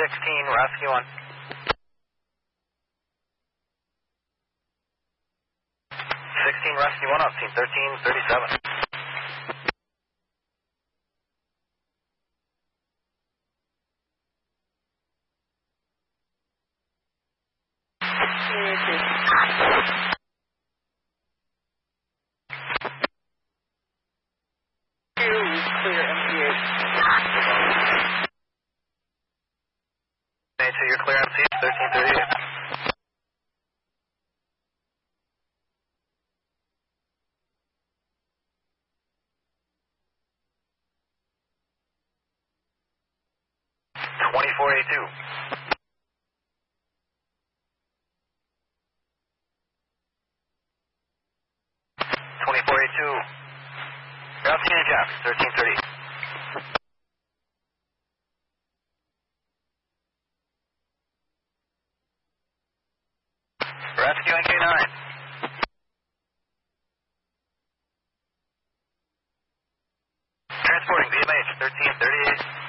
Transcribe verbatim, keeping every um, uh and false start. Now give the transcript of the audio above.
sixteen, rescue one. sixteen, rescue one up, team thirteen thirty-seven. Clear M C H. So you're clear M C H, thirteen thirty-eight. twenty-four eighty-two. twenty-four eighty-two. Ground skinny jacks, thirteen thirty. Rescue N K nine. Transporting V M H, thirteen thirty-eight.